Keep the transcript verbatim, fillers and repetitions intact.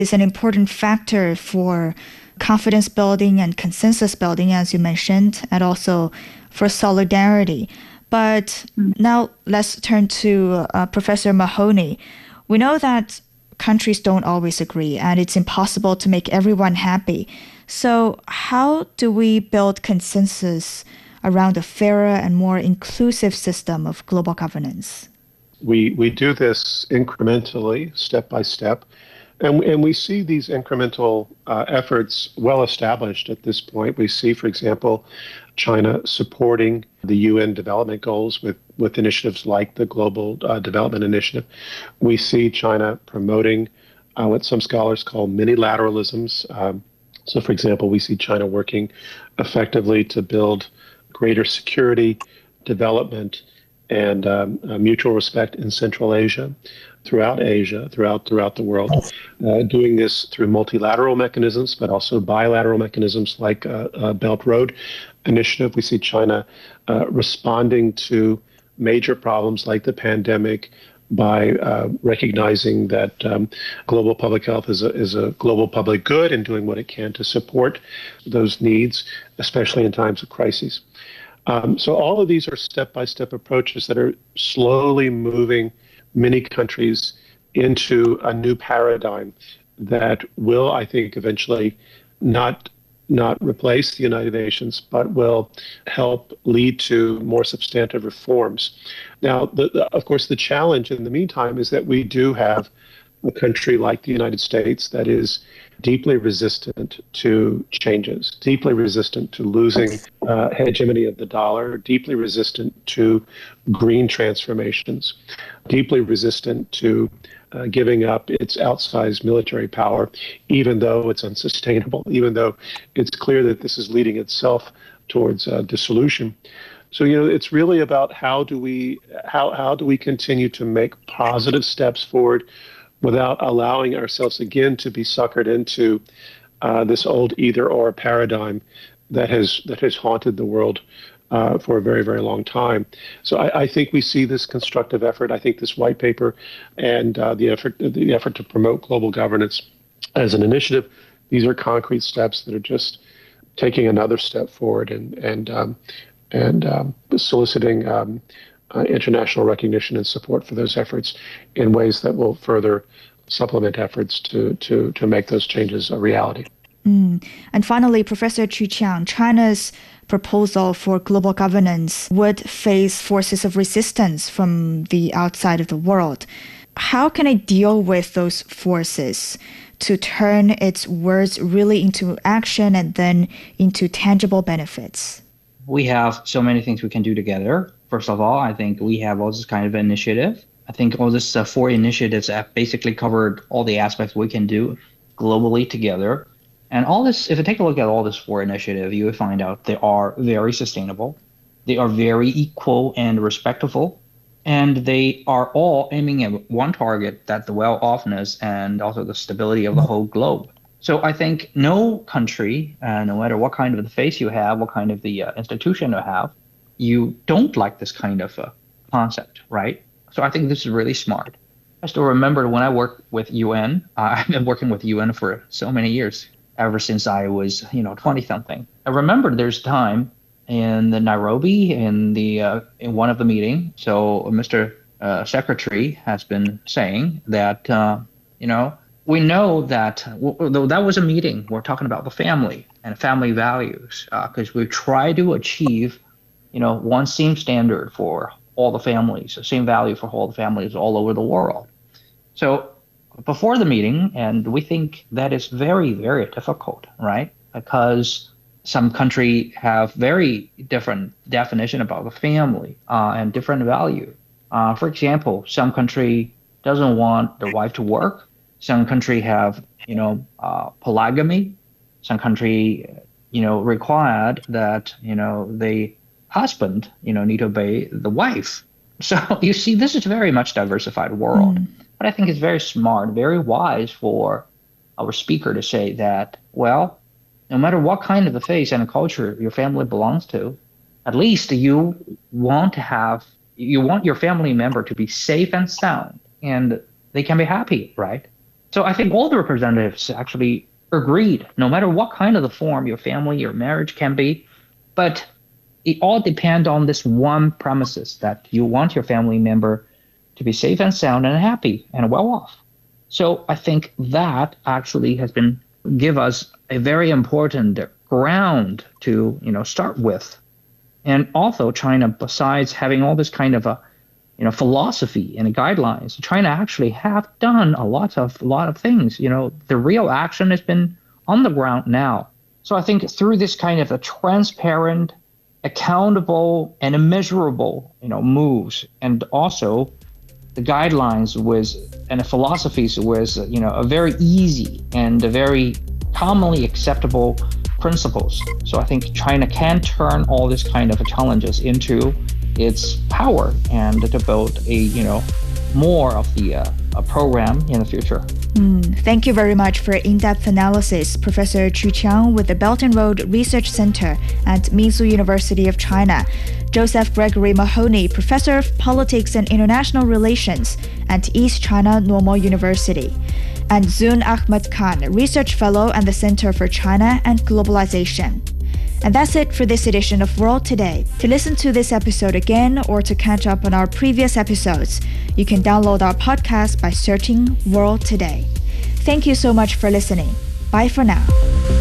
is an important factor for confidence building and consensus building, as you mentioned, and also for solidarity. But now let's turn to uh, Professor Mahoney. We know that countries don't always agree, and it's impossible to make everyone happy. So how do we build consensus around a fairer and more inclusive system of global governance? We we do this incrementally, step by step, and and we see these incremental uh, efforts well established at this point. We see, for example, China supporting the U N development goals with, with initiatives like the Global uh, Development Initiative. We see China promoting uh, what some scholars call mini-lateralisms. Um, so, for example, we see China working effectively to build greater security, development, and um, uh, mutual respect in Central Asia, throughout Asia, throughout throughout the world, uh, doing this through multilateral mechanisms, but also bilateral mechanisms like uh, uh, Belt Road Initiative. We see China uh, responding to major problems like the pandemic by uh, recognizing that um, global public health is a, is a global public good and doing what it can to support those needs, especially in times of crises. Um, so all of these are step-by-step approaches that are slowly moving many countries into a new paradigm that will, I think, eventually not not replace the United Nations, but will help lead to more substantive reforms. Now, the, the, of course, the challenge in the meantime is that we do have a country like the United States that is deeply resistant to changes, deeply resistant to losing uh, hegemony of the dollar, deeply resistant to green transformations, deeply resistant to uh, giving up its outsized military power, even though it's unsustainable, even though it's clear that this is leading itself towards uh, dissolution. So, you know, it's really about how do we how how do we continue to make positive steps forward without allowing ourselves again to be suckered into uh, this old either-or paradigm that has that has haunted the world uh, for a very, very long time. So I, I think we see this constructive effort. I think this white paper and uh, the effort the effort to promote global governance as an initiative, these are concrete steps that are just taking another step forward and and um, and um, soliciting um, Uh, international recognition and support for those efforts in ways that will further supplement efforts to to to make those changes a reality. Mm. And finally, Professor Qu Qiang, China's proposal for global governance would face forces of resistance from the outside of the world. How can it deal with those forces to turn its words really into action and then into tangible benefits? We have so many things we can do together. First of all, I think we have all this kind of initiative. I think all this uh, four initiatives have basically covered all the aspects we can do globally together. And all this, if you take a look at all this four initiative, you will find out they are very sustainable. They are very equal and respectful. And they are all aiming at one target, that the well-offness and also the stability of the whole globe. So I think no country, uh, no matter what kind of the face you have, what kind of the uh, institution you have, you don't like this kind of uh, concept, right? So I think this is really smart. I still remember when I worked with U N, uh, I've been working with U N for so many years, ever since I was, you know, twenty-something. I remember there's time in the Nairobi in the uh, in one of the meeting. So Mister Uh, Secretary has been saying that, uh, you know, we know that w- that was a meeting. We're talking about the family and family values because uh, we try to achieve, you know, one same standard for all the families, the same value for all the families all over the world. So before the meeting, and we think that is very, very difficult, right? Because some country have very different definition about the family uh, and different value. Uh, for example, some country doesn't want the wife to work. Some country have, you know, uh, polygamy. Some country, you know, required that, you know, the husband, you know, need to obey the wife. So you see, this is very much diversified world. Mm. But I think it's very smart, very wise for our speaker to say that, well, no matter what kind of a faith and a culture your family belongs to, at least you want to have, you want your family member to be safe and sound, and they can be happy, right? So I think all the representatives actually agreed, no matter what kind of the form your family, your marriage can be, but it all depends on this one premises that you want your family member to be safe and sound and happy and well off. So I think that actually has been give us a very important ground to, you know, start with. And also China, besides having all this kind of a, you know, philosophy and guidelines, China actually have done a lot of a lot of things. You know, the real action has been on the ground now. So I think through this kind of a transparent, accountable, and immeasurable, you know, moves, and also the guidelines was and the philosophies was, you know, a very easy and a very commonly acceptable principles. So I think China can turn all this kind of challenges into its power and to build a, you know, more of the uh, a program in the future. Mm, thank you very much for in-depth analysis, Professor Chu Qiang with the Belt and Road Research Center at Minzu University of China, Joseph Gregory Mahoney, Professor of Politics and International Relations at East China Normal University, and Zun Ahmed Khan, Research Fellow at the Center for China and Globalization. And that's it for this edition of World Today. To listen to this episode again or to catch up on our previous episodes, you can download our podcast by searching World Today. Thank you so much for listening. Bye for now.